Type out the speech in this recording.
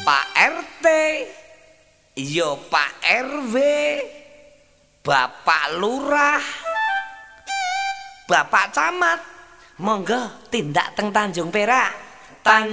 Pak RT, ya Pak RW, Bapak Lurah, Bapak Camat. Monggo tindak teng Tanjung Perak.